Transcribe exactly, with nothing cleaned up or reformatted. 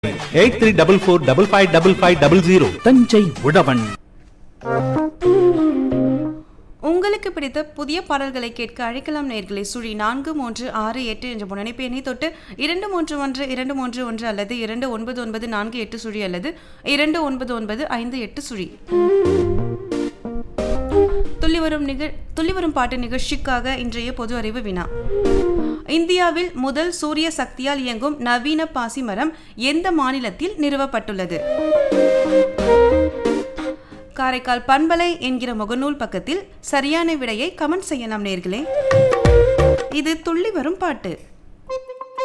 Eight three double four double five double five double zero. Thanjai உழவன். உங்களுக்கு பிடித்த புதிய பாடல்களை கேட்க அழைக்கலாம் நேயர்களே. சுழி நான்கு மூன்று ஆறு எட்டு என்ற முனைப்பு எண்ணை தொட்டு இரண்டு மூன்று ஒன்று இரண்டு மூன்று ஒன்று அல்லது இரண்டு ஒன்பது ஒன்பது நான்கு எட்டு சுழி அல்லது இரண்டு ஒன்பது ஒன்பது ஐந்து எட்டு சுழி. துள்ளிவரும் நிகழ் துள்ளிவரும் பாட்டு நிகழ்ச்சிக்காக இன்றைய பொது அறிவு வினா. இந்தியாவில் முதல் சூரிய சக்தியால் இயங்கும் நவீன பாசிமரம் எந்த மாநிலத்தில் நிறுவப்பட்டுள்ளது? காரைக்கால் பண்பலை என்கிற முகநூல் பக்கத்தில் சரியான விடையை கமெண்ட் செய்யலாம் நேயர்களே. இது துள்ளி வரும் பாட்டு.